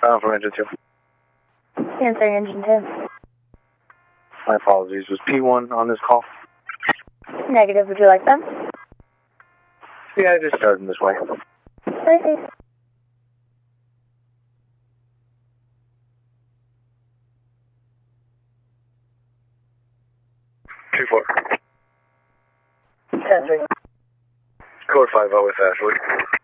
From engine 2. Answering engine 2. My apologies. Was P1 on this call? Negative. Would you like them? Yeah, I just started this way. Okay. 2-4. 10-3. Code 5-0 with Ashley.